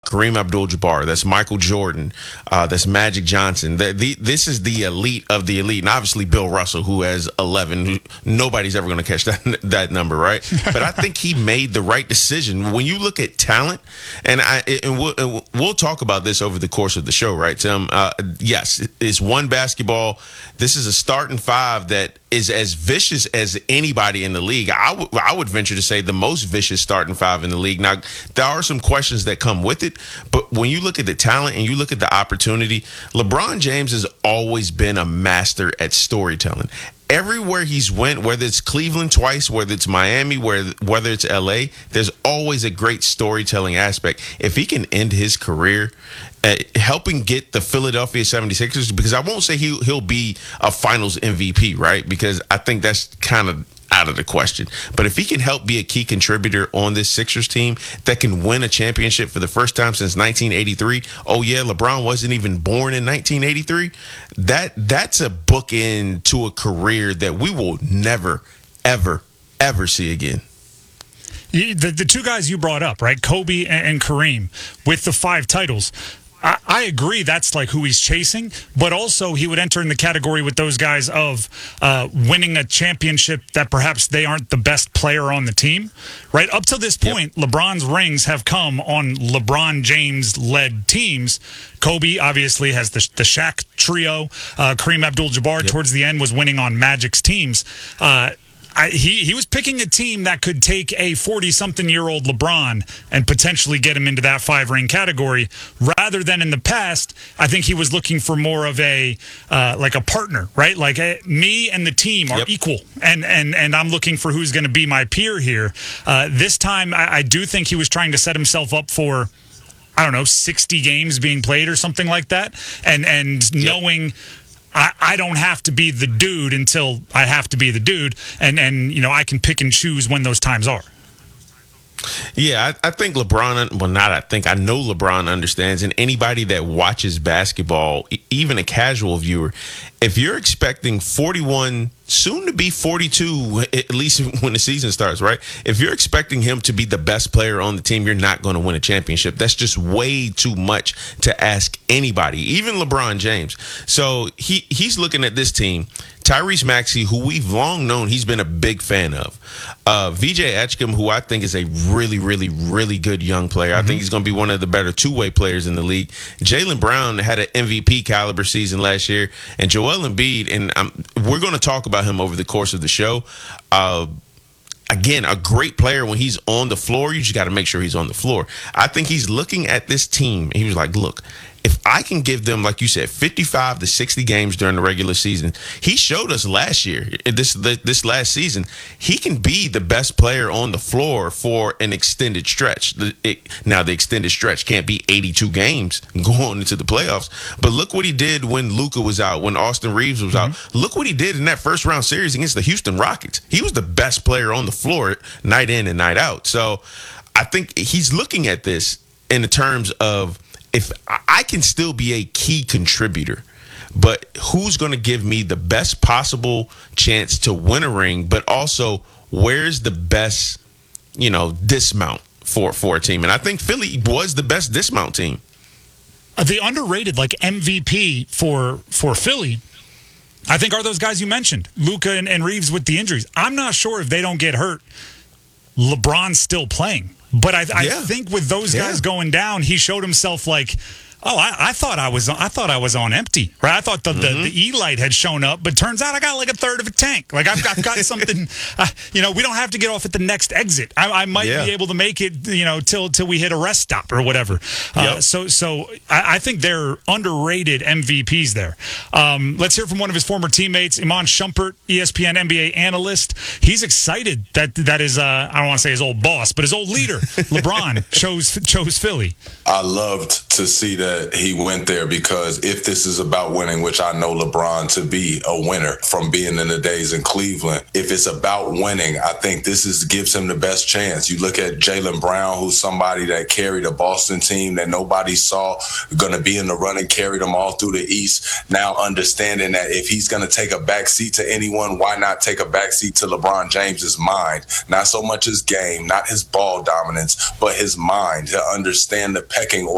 Kareem Abdul-Jabbar, that's Michael Jordan, that's Magic Johnson. This is the elite of the elite. And obviously Bill Russell, who has 11. Nobody's ever going to catch that number, right? But I think he made the right decision. When you look at talent, and we'll talk about this over the course of the show, right, Tim? Yes, it's one basketball. This is a starting five that is as vicious as anybody in the league. I would venture to say the most vicious starting five in the league. Now, there are some questions that come with it, but when you look at the talent and you look at the opportunity, LeBron James has always been a master at storytelling. Everywhere he's went, whether it's Cleveland twice, whether it's Miami, whether it's LA, there's always a great storytelling aspect. If he can end his career helping get the Philadelphia 76ers, because I won't say he'll be a finals MVP, right? Because I think that's kind of out of the question. But if he can help be a key contributor on this Sixers team that can win a championship for the first time since 1983, oh yeah, LeBron wasn't even born in 1983, that's a bookend to a career that we will never, ever, ever see again. The two guys you brought up, right, Kobe and Kareem, with the 5 titles, I agree that's like who he's chasing, but also he would enter in the category with those guys of winning a championship that perhaps they aren't the best player on the team, right? Up to this point, yep, LeBron's rings have come on LeBron James-led teams. Kobe obviously has the Shaq trio. Kareem Abdul-Jabbar towards the end was winning on Magic's teams. He was picking a team that could take a 40-something-year-old LeBron and potentially get him into that 5-ring category, rather than in the past. I think he was looking for more of a like a partner, right? Like me and the team are equal, and I'm looking for who's going to be my peer here. This time, I do think he was trying to set himself up for, I don't know, 60 games being played or something like that, and knowing I don't have to be the dude until I have to be the dude, and you know, I can pick and choose when those times are. Yeah, I think LeBron, well, not I think, I know LeBron understands, and anybody that watches basketball, even a casual viewer, if you're expecting 41, soon to be 42, at least when the season starts, right? If you're expecting him to be the best player on the team, you're not going to win a championship. That's just way too much to ask anybody, even LeBron James. So he's looking at this team. Tyrese Maxey, who we've long known he's been a big fan of. VJ Etchcom, who I think is a really, really, really good young player. I think he's going to be one of the better two-way players in the league. Jaylen Brown had an MVP caliber season last year. And Joel Embiid, and we're going to talk about him over the course of the show. Again, a great player when he's on the floor. You just got to make sure he's on the floor. I think he's looking at this team, and he was like, look, if I can give them, like you said, 55 to 60 games during the regular season, he showed us last year, this last season, he can be the best player on the floor for an extended stretch. Now, the extended stretch can't be 82 games going into the playoffs, but look what he did when Luka was out, when Austin Reeves was out. Look what he did in that first round series against the Houston Rockets. He was the best player on the floor night in and night out. So I think he's looking at this in the terms of, if I can still be a key contributor, but who's going to give me the best possible chance to win a ring, but also where's the best, dismount for a team? And I think Philly was the best dismount team. The underrated, like, MVP for Philly, I think, are those guys you mentioned, Luka and Reeves with the injuries. I'm not sure if they don't get hurt, LeBron's still playing. But I think with those guys going down, he showed himself like, I thought I was on empty, right? I thought the E-light had shown up, but turns out I got like a third of a tank. Like I've got something, we don't have to get off at the next exit. I might be able to make it, till we hit a rest stop or whatever. So I think they're underrated MVPs there. Let's hear from one of his former teammates, Iman Shumpert, ESPN NBA analyst. He's excited that is, I don't want to say his old boss, but his old leader, LeBron, chose Philly. I loved to see that he went there, because if this is about winning, which I know LeBron to be a winner from being in the days in Cleveland, if it's about winning, I think this gives him the best chance. You look at Jaylen Brown, who's somebody that carried a Boston team that nobody saw going to be in the running, carried them all through the East. Now understanding that if he's going to take a backseat to anyone, why not take a backseat to LeBron James's mind? Not so much his game, not his ball dominance, but his mind, to understand the pecking order